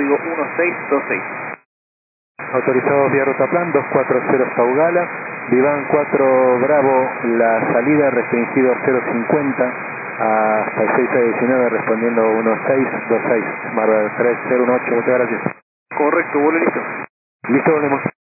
código 1626. Autorizado vía Rotaplan 240 Saugala, Vivan 4 Bravo, la salida restringido 050 hasta el 619 respondiendo 1626, Marvel 3018, muchas gracias. Correcto, vuelo listo. Listo, volvemos.